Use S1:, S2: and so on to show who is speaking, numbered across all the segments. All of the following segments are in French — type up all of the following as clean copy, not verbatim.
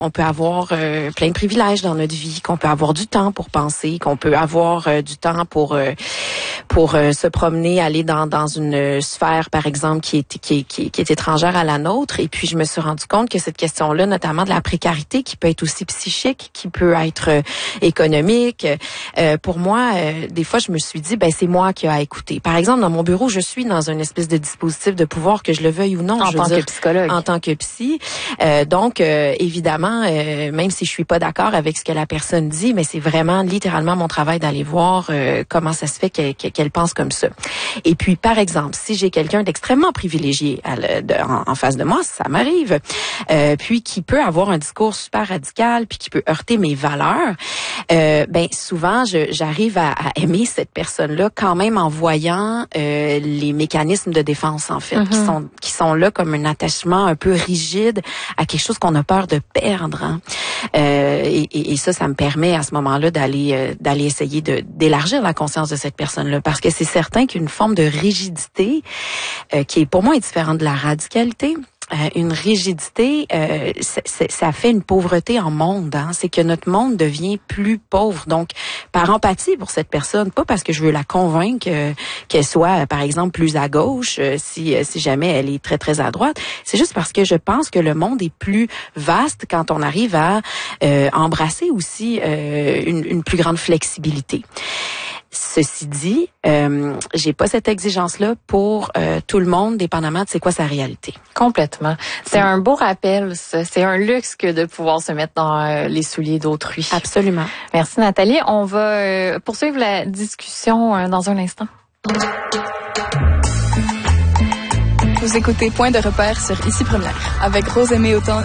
S1: On peut avoir plein de privilèges dans notre vie, qu'on peut avoir du temps pour penser, qu'on peut avoir du temps pour se promener, aller dans une sphère, par exemple, qui est étrangère à la nôtre. Et puis, je me suis rendu compte que cette question-là, notamment de la précarité, qui peut être aussi psychique, qui peut être économique, pour moi, des fois, je me suis dit, c'est moi qui ai à écouter. Par exemple, dans mon bureau, je suis dans une espèce de dispositif de pouvoir, que je le veuille ou non.
S2: En tant que psychologue.
S1: En tant que psy. Donc, évidemment, même si je suis pas d'accord avec ce que la personne dit, mais c'est vraiment littéralement mon travail d'aller voir comment ça se fait qu'elle pense comme ça. Et puis, par exemple, si j'ai quelqu'un d'extrêmement privilégié en face de moi, ça m'arrive, puis qui peut avoir un discours super radical, puis qui peut heurter mes valeurs, souvent, j'arrive à aimer cette personne-là quand même en voyant les mécanismes de défense, en fait, qui sont là comme un attachement un peu rigide à quelque chose qu'on a peur de perdre. Hein. Et ça me permet à ce moment-là d'aller essayer d'élargir la conscience de cette personne-là, parce que c'est certain qu'une forme de rigidité qui est pour moi différente de la radicalité. Une rigidité, ça fait une pauvreté en monde. Hein? C'est que notre monde devient plus pauvre. Donc, par empathie pour cette personne, pas parce que je veux la convaincre qu'elle soit, par exemple, plus à gauche, si jamais elle est très, très à droite. C'est juste parce que je pense que le monde est plus vaste quand on arrive à embrasser aussi une plus grande flexibilité. Ceci dit, j'ai pas cette exigence-là pour tout le monde, dépendamment de c'est quoi sa réalité.
S2: Complètement. C'est un beau rappel, ça. C'est un luxe que de pouvoir se mettre dans les souliers d'autrui.
S1: Absolument.
S2: Merci Nathalie. On va poursuivre la discussion dans un instant.
S3: Vous écoutez Point de repère sur Ici Première avec Rosemée Automne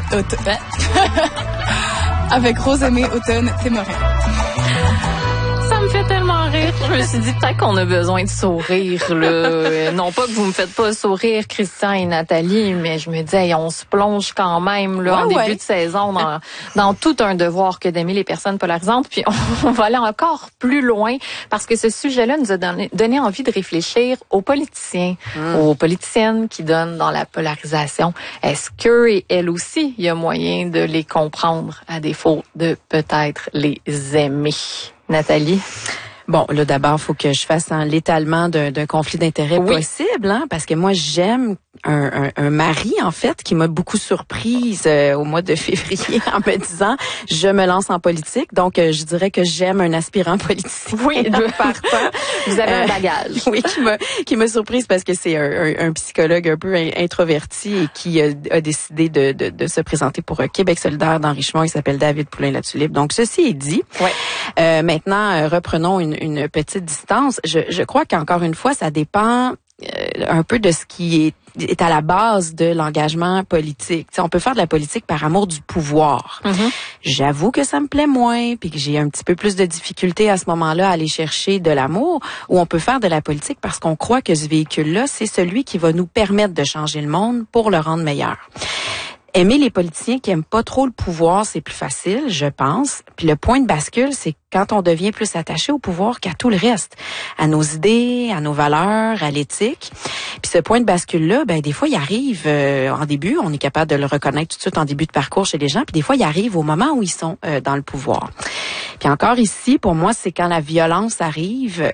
S3: avec Rosemée Automne-Témorin.
S2: Ça me fait tellement rire. Je me suis dit peut-être qu'on a besoin de sourire, là. Non pas que vous me faites pas sourire, Christian et Nathalie, mais je me dis, on se plonge quand même là en début de saison dans tout un devoir que d'aimer les personnes polarisantes. Puis on va aller encore plus loin parce que ce sujet-là nous a donné envie de réfléchir aux politiciens, aux politiciennes qui donnent dans la polarisation. Est-ce qu'eux et elles aussi, il y a moyen de les comprendre à défaut de peut-être les aimer? Nathalie?
S1: Bon, là, d'abord, faut que je fasse l'étalement d'un conflit d'intérêts possible, hein, parce que moi, j'aime un mari, en fait, qui m'a beaucoup surprise au mois de février en me disant « Je me lance en politique ». Donc, je dirais que j'aime un aspirant politicien.
S2: Oui, de partant. Vous avez un bagage.
S1: Oui, qui m'a surprise parce que c'est un psychologue un peu introverti et qui a décidé de se présenter pour Québec solidaire dans Richemont. Il s'appelle David Poulain-Latulippe. Donc, ceci est dit. Maintenant, reprenons une petite distance. Je crois qu'encore une fois, ça dépend un peu de ce qui est à la base de l'engagement politique. T'sais, on peut faire de la politique par amour du pouvoir. J'avoue que ça me plaît moins, puis que j'ai un petit peu plus de difficulté à ce moment-là à aller chercher de l'amour, ou on peut faire de la politique parce qu'on croit que ce véhicule-là, c'est celui qui va nous permettre de changer le monde pour le rendre meilleur. Aimer les politiciens qui aiment pas trop le pouvoir, c'est plus facile, je pense. Puis le point de bascule, c'est quand on devient plus attaché au pouvoir qu'à tout le reste, à nos idées, à nos valeurs, à l'éthique. Puis ce point de bascule-là, des fois, il arrive en début, on est capable de le reconnaître tout de suite en début de parcours chez les gens, puis des fois, il arrive au moment où ils sont dans le pouvoir. Puis encore ici, pour moi, c'est quand la violence arrive,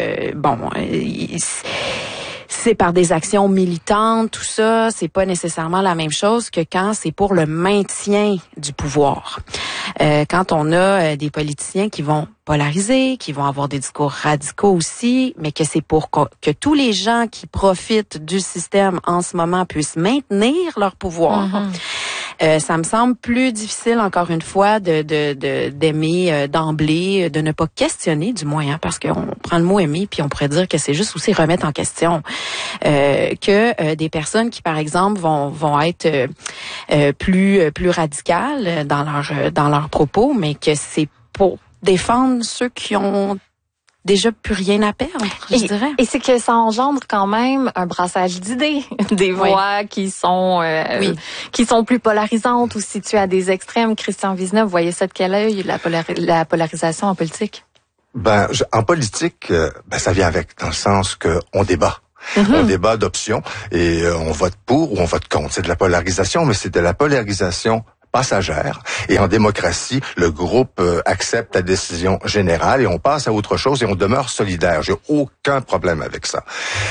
S1: c'est par des actions militantes, tout ça, c'est pas nécessairement la même chose que quand c'est pour le maintien du pouvoir. Quand on a des politiciens qui vont polariser, qui vont avoir des discours radicaux aussi, mais que c'est pour que tous les gens qui profitent du système en ce moment puissent maintenir leur pouvoir. Ça me semble plus difficile, encore une fois, d'aimer d'emblée, de ne pas questionner, du moins, hein, parce qu'on prend le mot aimer, puis on pourrait dire que c'est juste aussi remettre en question que des personnes qui, par exemple, vont être plus radicales dans leurs propos, mais que c'est pour défendre ceux qui ont déjà plus rien à perdre, je dirais.
S2: Et c'est que ça engendre quand même un brassage d'idées, des voix qui sont plus polarisantes ou situées à des extrêmes. Christian Vizina, vous voyez ça de quel œil, la polarisation en politique?
S4: En politique, ça vient avec, dans le sens que on débat. On débat d'options et on vote pour ou on vote contre. C'est de la polarisation, mais c'est de la polarisation passagère. Et en démocratie, le groupe accepte la décision générale et on passe à autre chose et on demeure solidaire. J'ai aucun problème avec ça.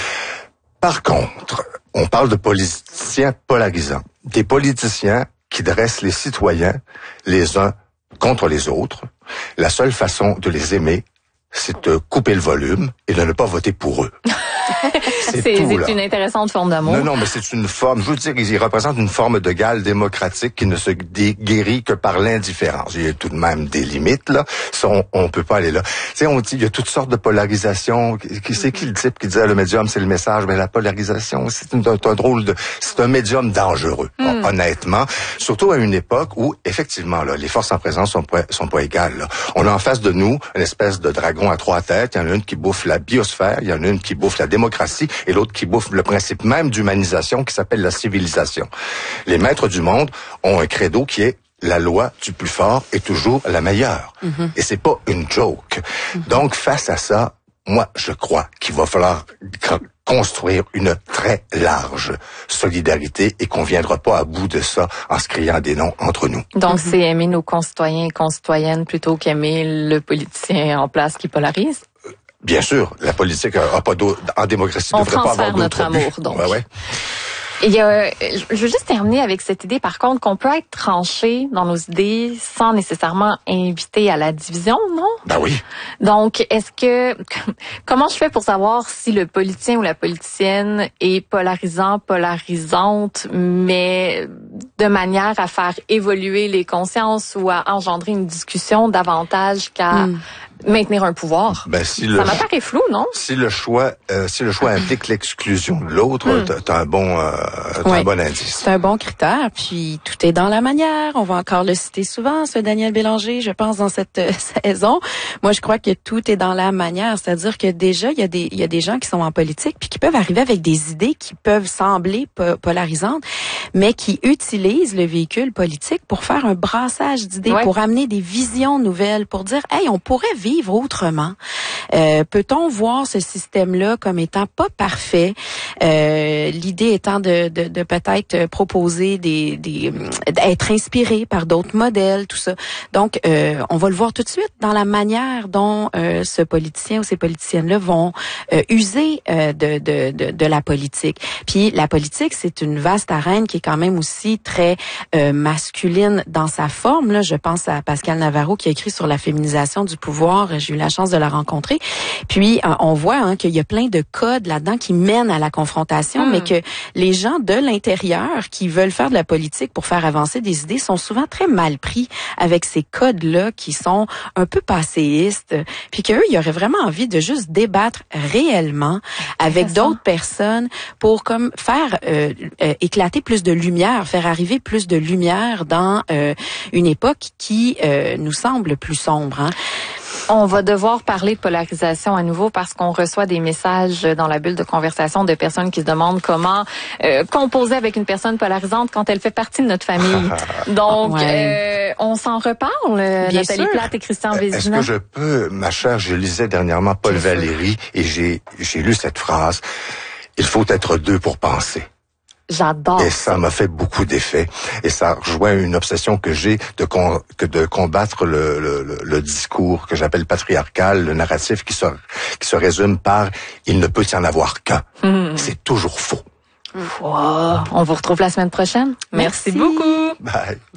S4: Par contre, on parle de politiciens polarisants. Des politiciens qui dressent les citoyens les uns contre les autres. La seule façon de les aimer, c'est de couper le volume et de ne pas voter pour eux.
S2: C'est une intéressante forme d'amour.
S4: Non, mais c'est une forme, je veux dire, ils représentent une forme de Galles démocratique qui ne se guérit que par l'indifférence. Il y a tout de même des limites, là. Ça, on peut pas aller là. Tu sais, on dit, il y a toutes sortes de polarisations. C'est qui le type qui disait le médium, c'est le message? Mais la polarisation, c'est un médium dangereux, honnêtement. Surtout à une époque où, effectivement, là, les forces en présence sont pas égales, là. On a en face de nous une espèce de dragon à 3 têtes. Il y en a une qui bouffe la biosphère, il y en a une qui bouffe la démocratie et l'autre qui bouffe le principe même d'humanisation qui s'appelle la civilisation. Les maîtres du monde ont un credo qui est la loi du plus fort est toujours la meilleure. Et c'est pas une joke. Donc, face à ça, moi, je crois qu'il va falloir construire une très large solidarité et qu'on viendra pas à bout de ça en se criant des noms entre nous.
S2: Donc, c'est aimer nos concitoyens et concitoyennes plutôt qu'aimer le politicien en place qui polarise?
S4: Bien sûr, la politique a pas d'autre, en démocratie, ne devrait pas avoir d'autre
S2: notre amour, donc.
S4: Ouais.
S2: Et je veux juste terminer avec cette idée, par contre, qu'on peut être tranché dans nos idées sans nécessairement inviter à la division, non?
S4: Ben oui.
S2: Donc, comment je fais pour savoir si le politicien ou la politicienne est polarisante, mais de manière à faire évoluer les consciences ou à engendrer une discussion davantage qu'à maintenir un pouvoir?
S4: Ben,
S2: ça m'apparaît flou, non?
S4: Si le choix implique l'exclusion de l'autre, t'as un bon indice.
S1: C'est un bon critère, puis tout est dans la manière. On va encore le citer souvent, ce Daniel Bélanger, je pense, dans cette saison. Moi, je crois que tout est dans la manière, c'est-à-dire que déjà, il y a des gens qui sont en politique puis qui peuvent arriver avec des idées qui peuvent sembler polarisantes, mais qui utilisent le véhicule politique pour faire un brassage d'idées, pour amener des visions nouvelles, pour dire, hey, on pourrait vivre autrement. Peut-on voir ce système-là comme étant pas parfait? L'idée étant de peut-être proposer d'être inspiré par d'autres modèles, tout ça. Donc, on va le voir tout de suite dans la manière dont ce politicien ou ces politiciennes-là vont user de la politique. Puis la politique, c'est une vaste arène qui est quand même aussi très masculine dans sa forme. Là, je pense à Pascal Navarro qui a écrit sur la féminisation du pouvoir. J'ai eu la chance de la rencontrer. Puis, on voit qu'il y a plein de codes là-dedans qui mènent à la confrontation, mais que les gens de l'intérieur qui veulent faire de la politique pour faire avancer des idées sont souvent très mal pris avec ces codes-là qui sont un peu passéistes, puis qu'eux, ils auraient vraiment envie de juste débattre réellement avec d'autres personnes pour comme faire éclater plus de lumière, faire arriver plus de lumière dans une époque qui nous semble plus sombre. Hein.
S2: On va devoir parler de polarisation à nouveau parce qu'on reçoit des messages dans la bulle de conversation de personnes qui se demandent comment composer avec une personne polarisante quand elle fait partie de notre famille. Donc, on s'en reparle, Nathalie Plate et Christian Vézina.
S4: Est-ce que je peux, ma chère, je lisais dernièrement Paul Valéry et j'ai lu cette phrase, il faut être deux pour penser.
S2: J'adore.
S4: Et ça m'a fait beaucoup d'effet. Et ça rejoint une obsession que j'ai de combattre le discours que j'appelle patriarcal, le narratif qui se résume par « il ne peut y en avoir qu'un ». C'est toujours faux.
S2: Wow. On vous retrouve la semaine prochaine. Merci beaucoup.
S4: Bye.